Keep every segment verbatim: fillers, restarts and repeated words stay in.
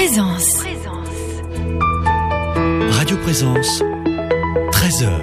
Présence. Radio Présence, treize heures.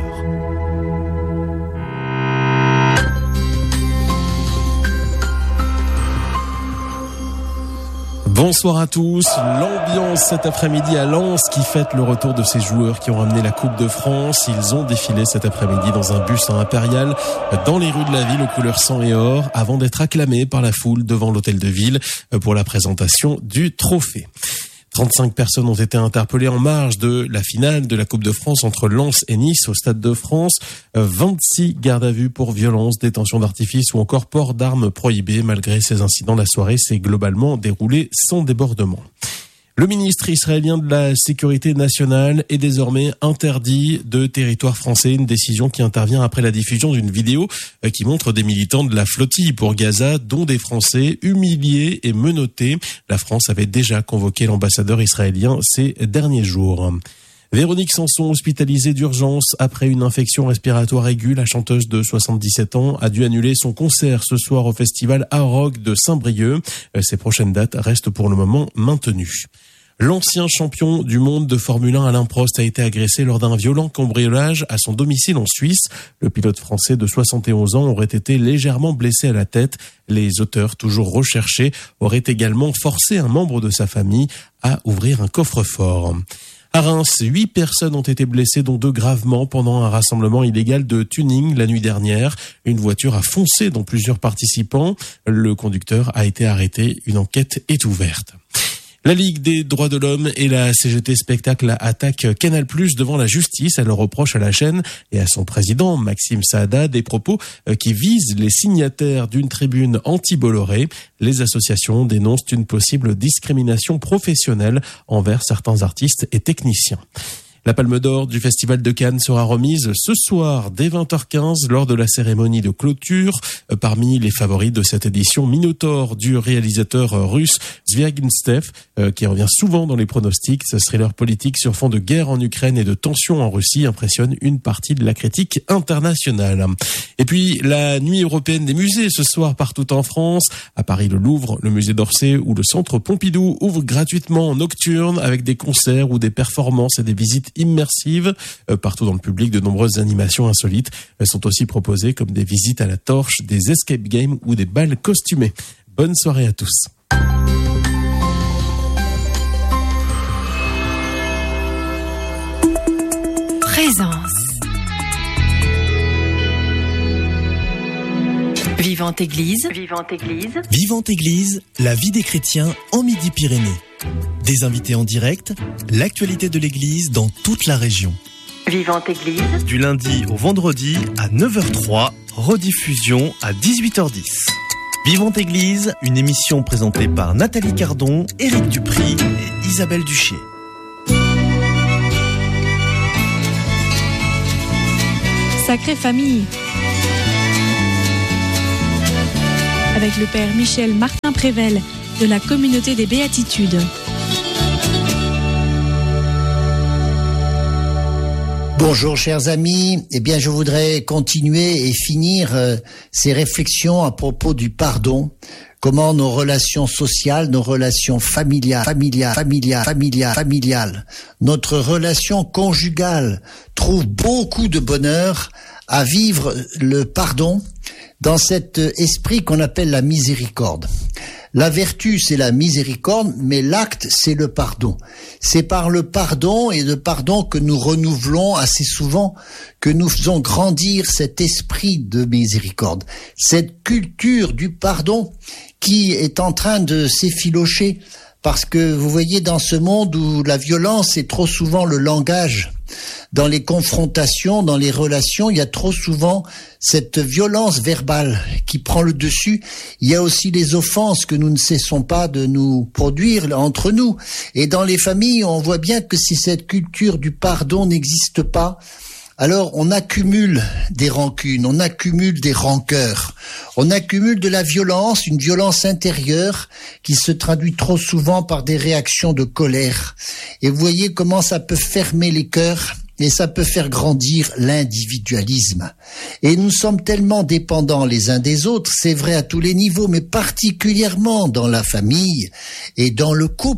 Bonsoir à tous. L'ambiance cet après-midi à Lens qui fête le retour de ces joueurs qui ont ramené la Coupe de France. Ils ont défilé cet après-midi dans un bus impérial dans les rues de la ville aux couleurs sang et or avant d'être acclamés par la foule devant l'hôtel de ville pour la présentation du trophée. trente-cinq personnes ont été interpellées en marge de la finale de la Coupe de France entre Lens et Nice au Stade de France. vingt-six gardes à vue pour violence, détention d'artifice ou encore port d'armes prohibées. Malgré ces incidents, la soirée s'est globalement déroulée sans débordement. Le ministre israélien de la Sécurité nationale est désormais interdit de territoire français, une décision qui intervient après la diffusion d'une vidéo qui montre des militants de la flottille pour Gaza, dont des Français humiliés et menottés. La France avait déjà convoqué l'ambassadeur israélien ces derniers jours. Véronique Sanson, hospitalisée d'urgence après une infection respiratoire aiguë, la chanteuse de soixante-dix-sept ans a dû annuler son concert ce soir au festival Hard de Saint-Brieuc. Ses prochaines dates restent pour le moment maintenues. L'ancien champion du monde de Formule un, Alain Prost, a été agressé lors d'un violent cambriolage à son domicile en Suisse. Le pilote français de soixante et onze ans aurait été légèrement blessé à la tête. Les auteurs, toujours recherchés, auraient également forcé un membre de sa famille à ouvrir un coffre-fort. À Reims, huit personnes ont été blessées, dont deux gravement, pendant un rassemblement illégal de tuning la nuit dernière. Une voiture a foncé dans plusieurs participants. Le conducteur a été arrêté. Une enquête est ouverte. La Ligue des droits de l'homme et la C G T Spectacle attaquent Canal+ devant la justice. Elle reproche à la chaîne et à son président, Maxime Saada, des propos qui visent les signataires d'une tribune anti-Bolloré. Les associations dénoncent une possible discrimination professionnelle envers certains artistes et techniciens. La Palme d'Or du Festival de Cannes sera remise ce soir dès vingt heures quinze lors de la cérémonie de clôture. Parmi les favoris de cette édition, Minotaur du réalisateur russe Zvyagintsev, qui revient souvent dans les pronostics. Ce thriller politique sur fond de guerre en Ukraine et de tensions en Russie impressionne une partie de la critique internationale. Et puis la nuit européenne des musées ce soir partout en France. À Paris, le Louvre, le musée d'Orsay ou le centre Pompidou ouvrent gratuitement en nocturne avec des concerts ou des performances et des visites immersives. Partout dans le public, de nombreuses animations insolites sont aussi proposées, comme des visites à la torche, des escape games ou des bals costumés. Bonne soirée à tous. Présence. Vivante Église. Vivante Église. Vivante Église, la vie des chrétiens en Midi-Pyrénées. Des invités en direct, l'actualité de l'Église dans toute la région. Vivante Église. Du lundi au vendredi à neuf heures trois, rediffusion à dix-huit heures dix. Vivante Église, une émission présentée par Nathalie Cardon, Éric Dupry et Isabelle Duché. Sacrée Famille. Avec le père Michel Martin Prével de la communauté des Béatitudes. Bonjour chers amis, eh bien je voudrais continuer et finir euh, ces réflexions à propos du pardon. Comment nos relations sociales, nos relations familiales, familiales, familiales, familiales, familiales, notre relation conjugale trouve beaucoup de bonheur à vivre le pardon dans cet esprit qu'on appelle la miséricorde. La vertu, c'est la miséricorde, mais l'acte, c'est le pardon. C'est par le pardon et le pardon que nous renouvelons assez souvent, que nous faisons grandir cet esprit de miséricorde, cette culture du pardon qui est en train de s'effilocher, parce que vous voyez, dans ce monde où la violence est trop souvent le langage, dans les confrontations, dans les relations, il y a trop souvent cette violence verbale qui prend le dessus. Il y a aussi les offenses que nous ne cessons pas de nous produire entre nous. Et dans les familles, on voit bien que si cette culture du pardon n'existe pas, alors on accumule des rancunes, on accumule des rancœurs, on accumule de la violence, une violence intérieure qui se traduit trop souvent par des réactions de colère. Et vous voyez comment ça peut fermer les cœurs et ça peut faire grandir l'individualisme. Et nous sommes tellement dépendants les uns des autres, c'est vrai à tous les niveaux, mais particulièrement dans la famille et dans le couple,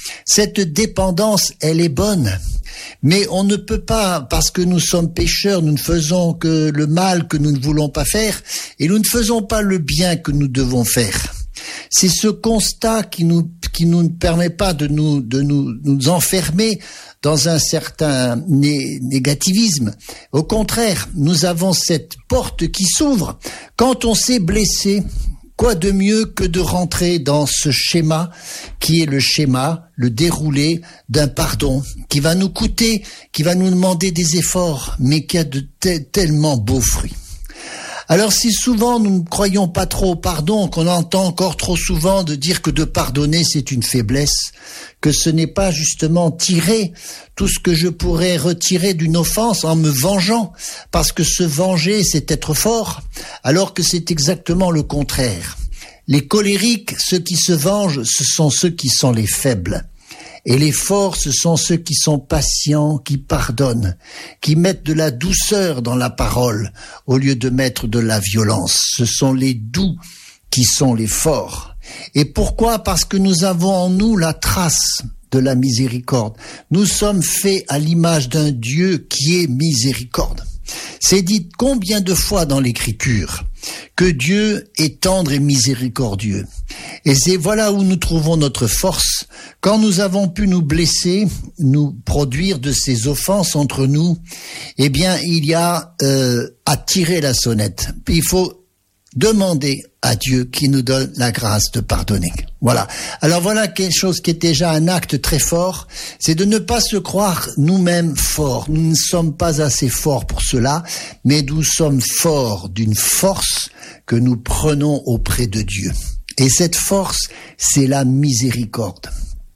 Cette dépendance, elle est bonne. Mais on ne peut pas, parce que nous sommes pécheurs, nous ne faisons que le mal que nous ne voulons pas faire, et nous ne faisons pas le bien que nous devons faire. C'est ce constat qui nous qui nous ne permet pas de nous de nous nous enfermer dans un certain né- négativisme. Au contraire, nous avons cette porte qui s'ouvre quand on s'est blessé. Quoi de mieux que de rentrer dans ce schéma qui est le schéma, le déroulé d'un pardon qui va nous coûter, qui va nous demander des efforts, mais qui a de te- tellement beaux fruits. Alors si souvent nous ne croyons pas trop au pardon, qu'on entend encore trop souvent de dire que de pardonner c'est une faiblesse, que ce n'est pas justement tirer tout ce que je pourrais retirer d'une offense en me vengeant, parce que se venger c'est être fort, alors que c'est exactement le contraire. Les colériques, ceux qui se vengent, ce sont ceux qui sont les faibles. Et les forts, ce sont ceux qui sont patients, qui pardonnent, qui mettent de la douceur dans la parole au lieu de mettre de la violence. Ce sont les doux qui sont les forts. Et pourquoi ? Parce que nous avons en nous la trace de la miséricorde. Nous sommes faits à l'image d'un Dieu qui est miséricorde. C'est dit combien de fois dans l'Écriture que Dieu est tendre et miséricordieux. Et c'est voilà où nous trouvons notre force. Quand nous avons pu nous blesser, nous produire de ces offenses entre nous, eh bien, il y a euh, à tirer la sonnette. Puis il faut demander à Dieu qui nous donne la grâce de pardonner. Voilà. Alors voilà quelque chose qui est déjà un acte très fort, c'est de ne pas se croire nous-mêmes forts. Nous ne sommes pas assez forts pour cela, mais nous sommes forts d'une force que nous prenons auprès de Dieu. Et cette force, c'est la miséricorde.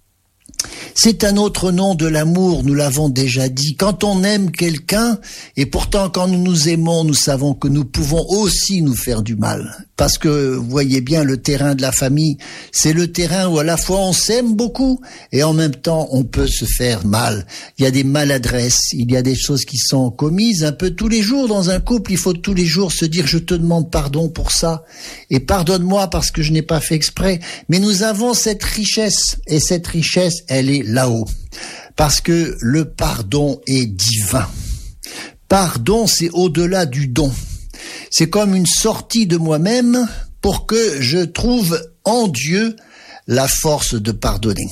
C'est un autre nom de l'amour, nous l'avons déjà dit. Quand on aime quelqu'un, et pourtant quand nous nous aimons, nous savons que nous pouvons aussi nous faire du mal. Parce que, vous voyez bien, le terrain de la famille, c'est le terrain où à la fois on s'aime beaucoup, et en même temps on peut se faire mal. Il y a des maladresses, il y a des choses qui sont commises un peu tous les jours dans un couple. Il faut tous les jours se dire, je te demande pardon pour ça, et pardonne-moi parce que je n'ai pas fait exprès. Mais nous avons cette richesse, et cette richesse, elle est là-haut. Parce que le pardon est divin. Pardon, c'est au-delà du don. C'est comme une sortie de moi-même pour que je trouve en Dieu la force de pardonner.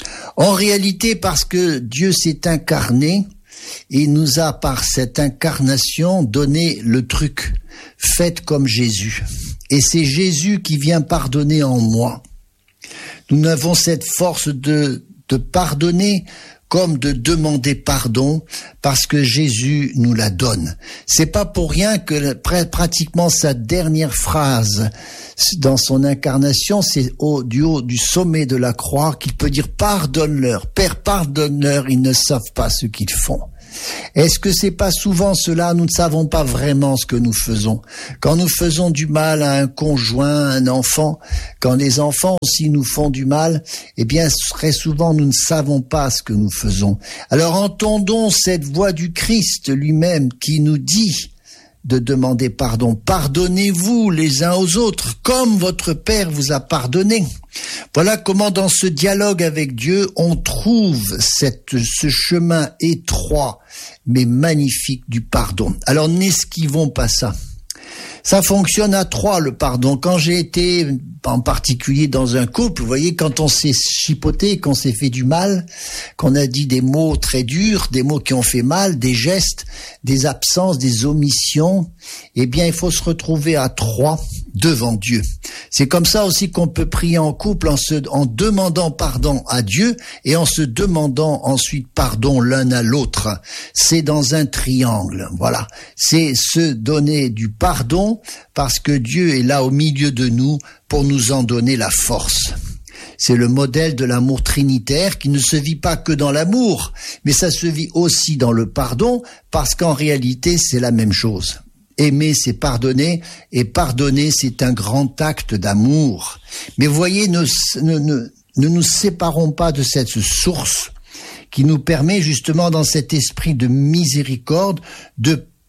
En réalité, parce que Dieu s'est incarné, il nous a par cette incarnation donné le truc, faites comme Jésus. Et c'est Jésus qui vient pardonner en moi. Nous avons cette force de, de pardonner comme de demander pardon parce que Jésus nous la donne. C'est pas pour rien que pratiquement sa dernière phrase dans son incarnation, c'est au, du haut du sommet de la croix qu'il peut dire pardonne-leur, Père pardonne-leur, ils ne savent pas ce qu'ils font. Est-ce que c'est pas souvent cela? Nous ne savons pas vraiment ce que nous faisons. Quand nous faisons du mal à un conjoint, à un enfant, quand les enfants aussi nous font du mal, eh bien, très souvent, nous ne savons pas ce que nous faisons. Alors, entendons cette voix du Christ lui-même qui nous dit de demander pardon. Pardonnez-vous les uns aux autres, comme votre Père vous a pardonné. Voilà comment dans ce dialogue avec Dieu, on trouve cette, ce chemin étroit, mais magnifique du pardon. Alors n'esquivons pas ça. Ça fonctionne à trois, le pardon. Quand j'ai été, en particulier dans un couple, vous voyez, quand on s'est chipoté, qu'on s'est fait du mal, qu'on a dit des mots très durs, des mots qui ont fait mal, des gestes, des absences, des omissions, eh bien, il faut se retrouver à trois devant Dieu. C'est comme ça aussi qu'on peut prier en couple en, se, en demandant pardon à Dieu et en se demandant ensuite pardon l'un à l'autre. C'est dans un triangle, voilà. C'est se donner du pardon parce que Dieu est là au milieu de nous pour nous en donner la force. C'est le modèle de l'amour trinitaire qui ne se vit pas que dans l'amour, mais ça se vit aussi dans le pardon parce qu'en réalité, c'est la même chose. Aimer, c'est pardonner, et pardonner, c'est un grand acte d'amour. Mais voyez, ne, ne, ne, ne nous séparons pas de cette source qui nous permet justement dans cet esprit de miséricorde de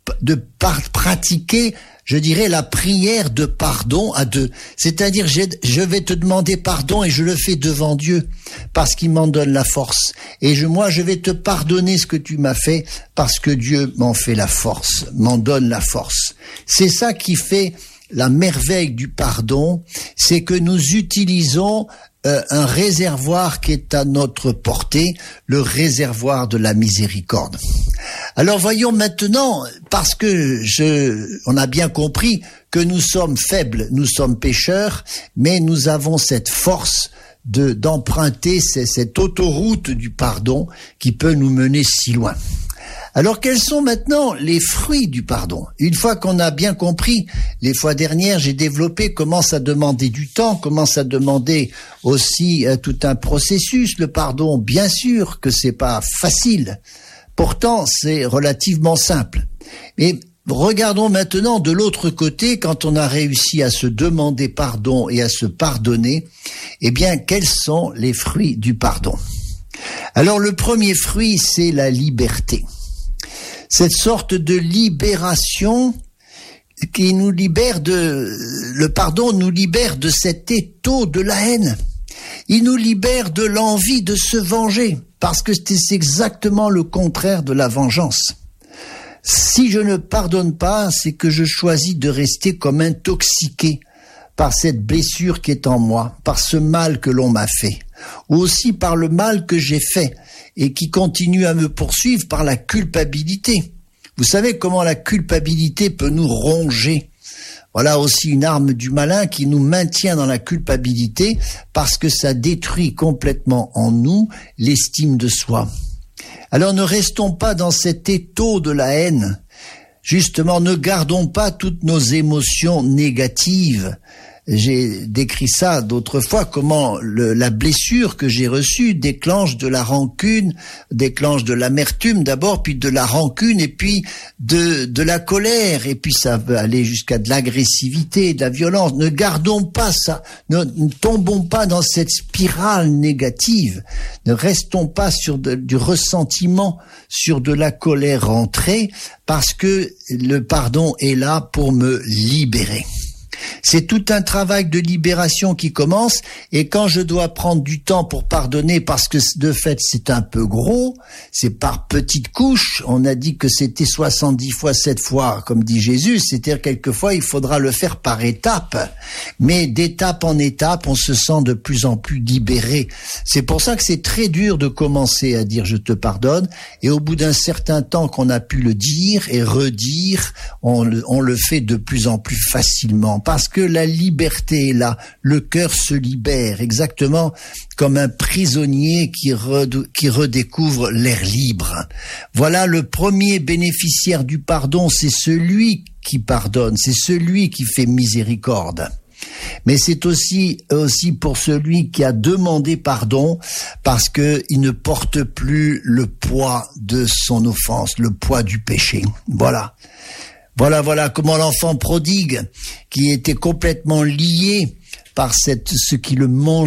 de par, pratiquer, je dirais, la prière de pardon à deux. C'est-à-dire, je vais te demander pardon et je le fais devant Dieu parce qu'il m'en donne la force. Et je, moi, je vais te pardonner ce que tu m'as fait parce que Dieu m'en fait la force, m'en donne la force. C'est ça qui fait la merveille du pardon, c'est que nous utilisons euh, un réservoir qui est à notre portée, le réservoir de la miséricorde. Alors voyons maintenant, parce que je, on a bien compris que nous sommes faibles, nous sommes pécheurs, mais nous avons cette force de d'emprunter cette autoroute du pardon qui peut nous mener si loin. Alors quels sont maintenant les fruits du pardon? Une fois qu'on a bien compris, les fois dernières, j'ai développé comment ça demandait du temps, comment ça demandait aussi euh, tout un processus. Le pardon, bien sûr que c'est pas facile. Pourtant, c'est relativement simple. Mais regardons maintenant de l'autre côté, quand on a réussi à se demander pardon et à se pardonner, eh bien, quels sont les fruits du pardon? Alors le premier fruit, c'est la liberté. Cette sorte de libération qui nous libère de, le pardon nous libère de cet étau de la haine. Il nous libère de l'envie de se venger, parce que c'est exactement le contraire de la vengeance. Si je ne pardonne pas, c'est que je choisis de rester comme intoxiqué par cette blessure qui est en moi, par ce mal que l'on m'a fait, ou aussi par le mal que j'ai fait et qui continue à me poursuivre par la culpabilité. Vous savez comment la culpabilité peut nous ronger. Voilà aussi une arme du malin qui nous maintient dans la culpabilité parce que ça détruit complètement en nous l'estime de soi. Alors ne restons pas dans cet étau de la haine. Justement, ne gardons pas toutes nos émotions négatives. J'ai décrit ça d'autres fois, comment le, la blessure que j'ai reçue déclenche de la rancune, déclenche de l'amertume d'abord, puis de la rancune, et puis de, de la colère, et puis ça peut aller jusqu'à de l'agressivité, de la violence. Ne gardons pas ça, ne, ne tombons pas dans cette spirale négative, ne restons pas sur de, du ressentiment, sur de la colère rentrée, parce que le pardon est là pour me libérer. C'est tout un travail de libération qui commence, et quand je dois prendre du temps pour pardonner parce que de fait c'est un peu gros, c'est par petites couches, on a dit que c'était soixante-dix fois sept fois, comme dit Jésus, c'est-à-dire quelquefois il faudra le faire par étapes, mais d'étape en étape on se sent de plus en plus libéré. C'est pour ça que c'est très dur de commencer à dire je te pardonne, et au bout d'un certain temps qu'on a pu le dire et redire, on, on le fait de plus en plus facilement. Parce que la liberté est là, le cœur se libère, exactement comme un prisonnier qui, rede, qui redécouvre l'air libre. Voilà le premier bénéficiaire du pardon, c'est celui qui pardonne, c'est celui qui fait miséricorde. Mais c'est aussi, aussi pour celui qui a demandé pardon parce que il ne porte plus le poids de son offense, le poids du péché. Voilà. Voilà, voilà comment l'enfant prodigue, qui était complètement lié par cette, ce qui le mangeait,